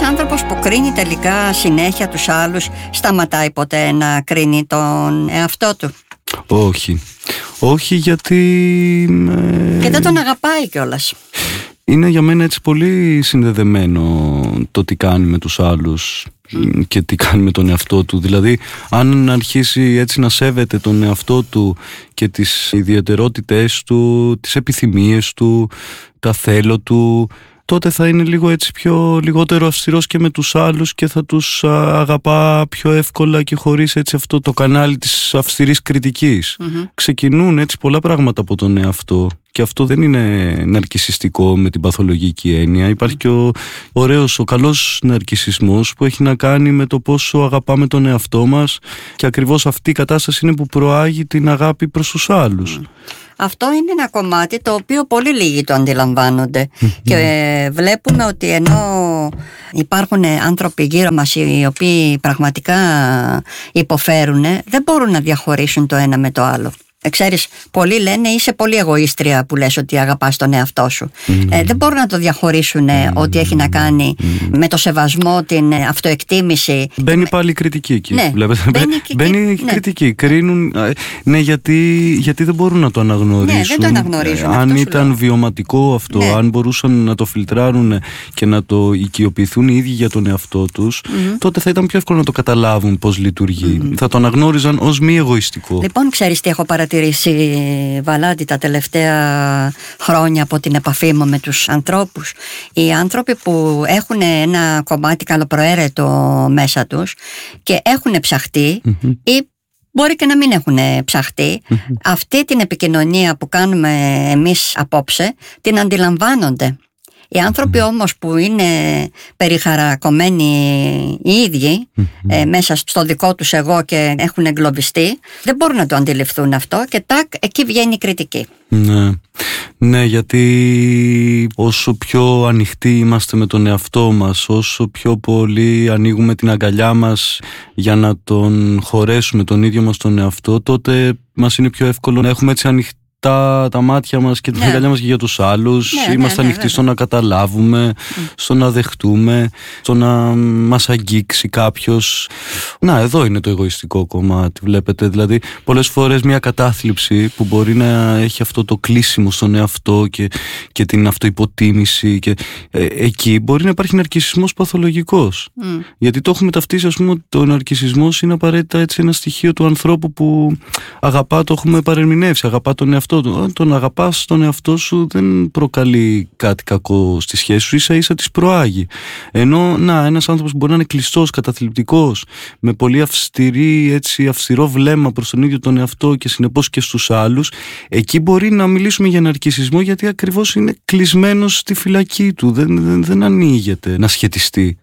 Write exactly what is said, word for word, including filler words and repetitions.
άνθρωπος που κρίνει τελικά συνέχεια τους άλλους, σταματάει ποτέ να κρίνει τον εαυτό του? Όχι. Όχι, γιατί... Ε... Και δεν τον αγαπάει κιόλας. Είναι για μένα έτσι πολύ συνδεδεμένο το τι κάνει με τους άλλους mm. και τι κάνει με τον εαυτό του. Δηλαδή, αν αρχίσει έτσι να σέβεται τον εαυτό του και τις ιδιαιτερότητες του, τις επιθυμίες του, τα θέλω του, τότε θα είναι λίγο έτσι πιο λιγότερο αυστηρός και με τους άλλους και θα τους αγαπά πιο εύκολα και χωρίς έτσι αυτό το κανάλι της αυστηρής κριτικής. Mm-hmm. Ξεκινούν έτσι πολλά πράγματα από τον εαυτό και αυτό δεν είναι ναρκισσιστικό με την παθολογική έννοια. Υπάρχει και ο ωραίος, ο καλός ναρκισσισμός που έχει να κάνει με το πόσο αγαπάμε τον εαυτό μας και ακριβώς αυτή η κατάσταση είναι που προάγει την αγάπη προς τους άλλους. Mm. Αυτό είναι ένα κομμάτι το οποίο πολύ λίγοι το αντιλαμβάνονται και βλέπουμε ότι ενώ υπάρχουν άνθρωποι γύρω μας οι οποίοι πραγματικά υποφέρουν, δεν μπορούν να διαχωρίσουν το ένα με το άλλο. Ξέρεις, πολλοί λένε είσαι πολύ εγωίστρια που λες ότι αγαπάς τον εαυτό σου. Mm. Ε, δεν μπορούν να το διαχωρίσουν mm. ότι έχει να κάνει mm. με το σεβασμό, την αυτοεκτίμηση. Μπαίνει πάλι η κριτική εκεί. Ναι, βλέπετε. Μπαίνει, και... μπαίνει η ναι. κριτική. Κρίνουν. Ναι, γιατί, γιατί δεν μπορούν να το αναγνωρίσουν. Ναι, δεν το αναγνωρίζουν. Ε, αν ήταν βιωματικό αυτό, ναι. αν μπορούσαν να το φιλτράρουν και να το οικειοποιηθούν οι ίδιοι για τον εαυτό τους, mm. τότε θα ήταν πιο εύκολο να το καταλάβουν πώς λειτουργεί. Mm. Θα το αναγνώριζαν ως μη εγωιστικό. Λοιπόν, ξέρεις τι έχω παρατηρήσει, Βαλάντη, τα τελευταία χρόνια από την επαφή μου με τους ανθρώπους? Οι άνθρωποι που έχουν ένα κομμάτι καλοπροαίρετο μέσα τους και έχουν ψαχτεί mm-hmm. ή μπορεί και να μην έχουν ψαχτεί, mm-hmm. αυτή την επικοινωνία που κάνουμε εμείς απόψε την αντιλαμβάνονται. Οι άνθρωποι όμως που είναι περιχαρακωμένοι οι ίδιοι mm-hmm. ε, μέσα στο δικό τους εγώ και έχουν εγκλωβιστεί, δεν μπορούν να το αντιληφθούν αυτό και τάκ, εκεί βγαίνει η κριτική. Ναι. Ναι, γιατί όσο πιο ανοιχτοί είμαστε με τον εαυτό μας, όσο πιο πολύ ανοίγουμε την αγκαλιά μας για να τον χωρέσουμε τον ίδιο μας τον εαυτό, τότε μας είναι πιο εύκολο να έχουμε έτσι ανοιχτή Τα, τα μάτια μας και την αγκαλιά μας και για τους άλλους. Ναι, Είμαστε ναι, ανοιχτοί ναι, στο να καταλάβουμε, mm. στο να δεχτούμε, στο να μας αγγίξει κάποιος. Να, εδώ είναι το εγωιστικό κομμάτι, βλέπετε. Δηλαδή, πολλές φορές μια κατάθλιψη που μπορεί να έχει αυτό το κλείσιμο στον εαυτό και, και την αυτοϋποτίμηση και, ε, εκεί μπορεί να υπάρχει ναρκισσισμός παθολογικός. Mm. Γιατί το έχουμε ταυτίσει, ας πούμε, ότι ο ναρκισσισμός είναι απαραίτητα έτσι ένα στοιχείο του ανθρώπου που αγαπά, το έχουμε παρερμηνεύσει, αγαπά τον εαυτό. Αν τον αγαπάς τον εαυτό σου δεν προκαλεί κάτι κακό στη σχέση σου, ίσα ίσα τις προάγει. Ενώ να, ένας άνθρωπος μπορεί να είναι κλειστός, καταθλιπτικός, με πολύ αυστηρή, έτσι, αυστηρό βλέμμα προς τον ίδιο τον εαυτό και συνεπώς και στους άλλους, εκεί μπορεί να μιλήσουμε για ναρκισσισμό, γιατί ακριβώς είναι κλεισμένος στη φυλακή του, δεν, δεν, δεν ανοίγεται να σχετιστεί.